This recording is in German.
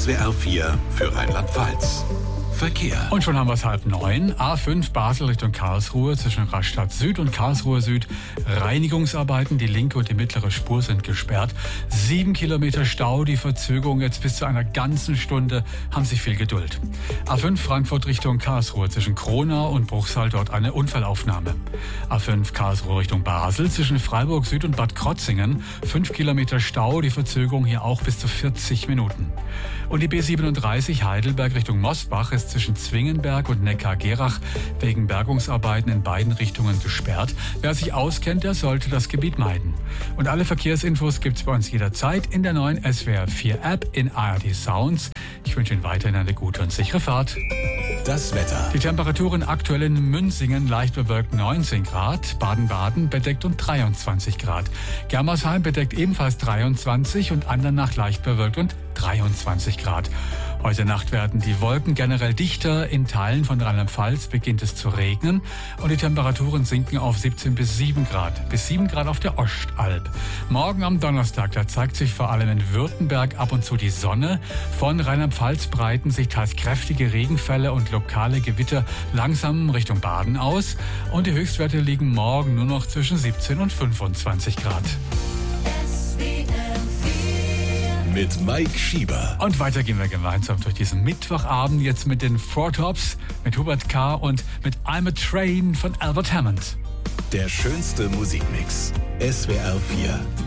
SWR 4 für Rheinland-Pfalz. Verkehr. Und schon haben wir es 8:30. A5 Basel Richtung Karlsruhe zwischen Rastatt Süd und Karlsruhe Süd. Reinigungsarbeiten, die linke und die mittlere Spur sind gesperrt. 7 Kilometer Stau, die Verzögerung jetzt bis zu einer ganzen Stunde. Haben Sie viel Geduld. A5 Frankfurt Richtung Karlsruhe zwischen Kronau und Bruchsal, dort eine Unfallaufnahme. A5 Karlsruhe Richtung Basel zwischen Freiburg Süd und Bad Krotzingen. 5 Kilometer Stau, die Verzögerung hier auch bis zu 40 Minuten. Und die B37 Heidelberg Richtung Mosbach ist zwischen Zwingenberg und Neckar-Gerach wegen Bergungsarbeiten in beiden Richtungen gesperrt. Wer sich auskennt, der sollte das Gebiet meiden. Und alle Verkehrsinfos gibt's bei uns jederzeit in der neuen SWR 4 App in ARD Sounds. Ich wünsche Ihnen weiterhin eine gute und sichere Fahrt. Das Wetter. Die Temperaturen aktuell in Münzingen leicht bewölkt 19 Grad, Baden-Baden bedeckt und 23 Grad. Germersheim bedeckt ebenfalls 23 und Andernach leicht bewölkt und 23 Grad. Heute Nacht werden die Wolken generell dichter. In Teilen von Rheinland-Pfalz beginnt es zu regnen und die Temperaturen sinken auf 17 bis 7 Grad. Bis 7 Grad auf der Ostalb. Morgen am Donnerstag, da zeigt sich vor allem in Württemberg ab und zu die Sonne. Von Rheinland-Pfalz breiten sich teils kräftige Regenfälle und lokale Gewitter langsam Richtung Baden aus. Und die Höchstwerte liegen morgen nur noch zwischen 17 und 25 Grad. Mit Mike Schieber. Und weiter gehen wir gemeinsam durch diesen Mittwochabend jetzt mit den Four Tops, mit Hubert K. und mit I'm a Train von Albert Hammond. Der schönste Musikmix. SWR 4.